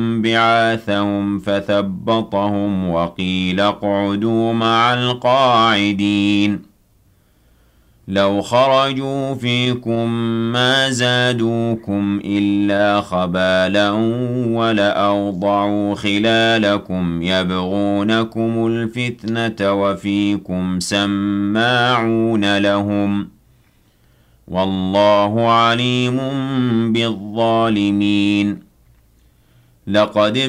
بعاثهم فثبطهم وقيل اقعدوا مع القاعدين لو خرجوا فيكم ما زادوكم إلا خبالا ولأوضعوا خلالكم يبغونكم الفتنة وفيكم سماعون لهم والله عليم بالظالمين لقد